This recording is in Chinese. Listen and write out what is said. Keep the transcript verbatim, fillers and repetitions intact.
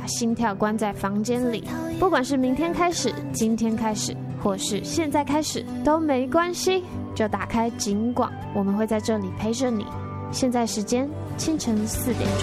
把心跳关在房间里。不管是明天开始、今天开始，或是现在开始，都没关系。就打开警广，我们会在这里陪着你。现在时间清晨四点钟。